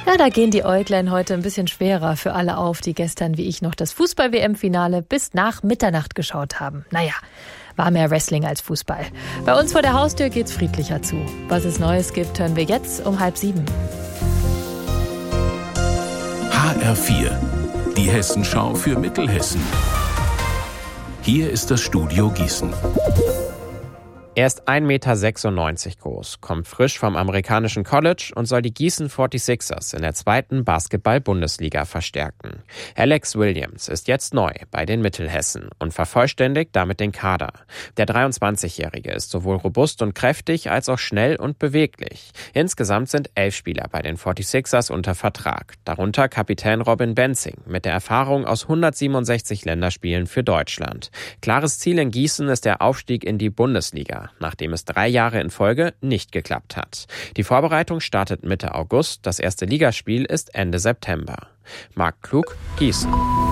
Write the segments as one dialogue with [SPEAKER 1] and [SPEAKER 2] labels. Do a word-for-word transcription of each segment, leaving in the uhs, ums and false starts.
[SPEAKER 1] Ja, da gehen die Äuglein heute ein bisschen schwerer für alle auf, die gestern wie ich noch das Fußball-W M-Finale bis nach Mitternacht geschaut haben. Naja, war mehr Wrestling als Fußball. Bei uns vor der Haustür geht's friedlicher zu. Was es Neues gibt, hören wir jetzt um halb sieben.
[SPEAKER 2] H R vier, die Hessenschau für Mittelhessen. Hier ist das Studio Gießen.
[SPEAKER 3] Er ist ein Meter sechsundneunzig groß, kommt frisch vom amerikanischen College und soll die Gießen forty-sixers in der zweiten Basketball-Bundesliga verstärken. Alex Williams ist jetzt neu bei den Mittelhessen und vervollständigt damit den Kader. Der dreiundzwanzigjährige ist sowohl robust und kräftig als auch schnell und beweglich. Insgesamt sind elf Spieler bei den forty-sixers unter Vertrag, darunter Kapitän Robin Benzing mit der Erfahrung aus hundertsiebenundsechzig Länderspielen für Deutschland. Klares Ziel in Gießen ist der Aufstieg in die Bundesliga, nachdem es drei Jahre in Folge nicht geklappt hat. Die Vorbereitung startet Mitte August, das erste Ligaspiel ist Ende September. Marc Klug, Gießen.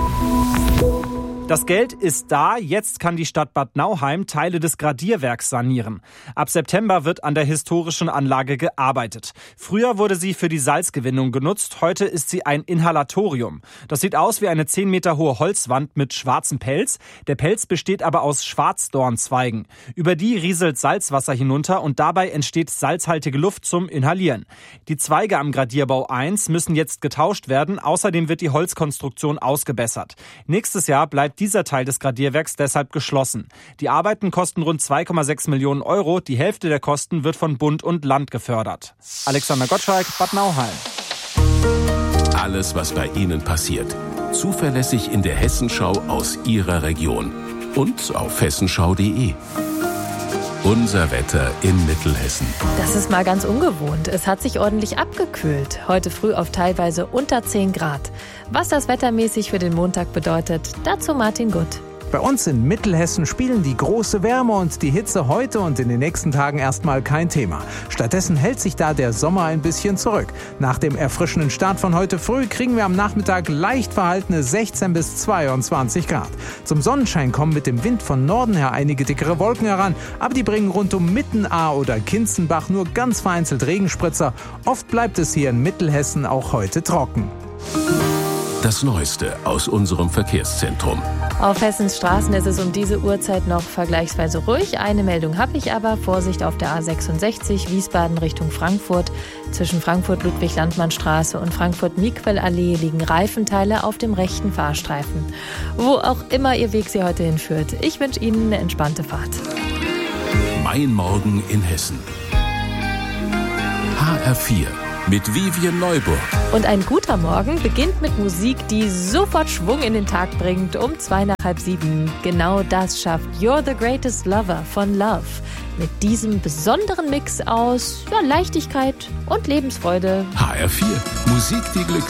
[SPEAKER 4] Das Geld ist da, jetzt kann die Stadt Bad Nauheim Teile des Gradierwerks sanieren. Ab September wird an der historischen Anlage gearbeitet. Früher wurde sie für die Salzgewinnung genutzt, heute ist sie ein Inhalatorium. Das sieht aus wie eine zehn Meter hohe Holzwand mit schwarzem Pelz. Der Pelz besteht aber aus Schwarzdornzweigen. Über die rieselt Salzwasser hinunter und dabei entsteht salzhaltige Luft zum Inhalieren. Die Zweige am Gradierbau eins müssen jetzt getauscht werden, außerdem wird die Holzkonstruktion ausgebessert. Nächstes Jahr bleibt dieser Teil des Gradierwerks deshalb geschlossen. Die Arbeiten kosten rund zwei Komma sechs Millionen Euro. Die Hälfte der Kosten wird von Bund und Land gefördert. Alexander Gottschalk, Bad Nauheim.
[SPEAKER 2] Alles, was bei Ihnen passiert. Zuverlässig in der Hessenschau aus Ihrer Region. Und auf hessenschau punkt de. Unser Wetter in Mittelhessen.
[SPEAKER 1] Das ist mal ganz ungewohnt. Es hat sich ordentlich abgekühlt. Heute früh auf teilweise unter zehn Grad. Was das wettermäßig für den Montag bedeutet, dazu Martin Gutt.
[SPEAKER 5] Bei uns in Mittelhessen spielen die große Wärme und die Hitze heute und in den nächsten Tagen erstmal kein Thema. Stattdessen hält sich da der Sommer ein bisschen zurück. Nach dem erfrischenden Start von heute früh kriegen wir am Nachmittag leicht verhaltene sechzehn bis zweiundzwanzig Grad. Zum Sonnenschein kommen mit dem Wind von Norden her einige dickere Wolken heran, aber die bringen rund um Mittenaar oder Kinzenbach nur ganz vereinzelt Regenspritzer. Oft bleibt es hier in Mittelhessen auch heute trocken.
[SPEAKER 2] Das Neueste aus unserem Verkehrszentrum.
[SPEAKER 1] Auf Hessens Straßen ist es um diese Uhrzeit noch vergleichsweise ruhig. Eine Meldung habe ich aber. Vorsicht auf der A sechsundsechzig, Wiesbaden Richtung Frankfurt. Zwischen Frankfurt-Ludwig-Landmann-Straße und Frankfurt-Miquel-Allee liegen Reifenteile auf dem rechten Fahrstreifen. Wo auch immer Ihr Weg Sie heute hinführt. Ich wünsche Ihnen eine entspannte Fahrt.
[SPEAKER 2] Mein Morgen in Hessen. H R vier. Mit Vivian Neuburg.
[SPEAKER 1] Und ein guter Morgen beginnt mit Musik, die sofort Schwung in den Tag bringt, um zwei nach halb sieben. Genau das schafft You're the Greatest Lover von Love. Mit diesem besonderen Mix aus ja, Leichtigkeit und Lebensfreude.
[SPEAKER 2] H R vier. Musik, die glücklich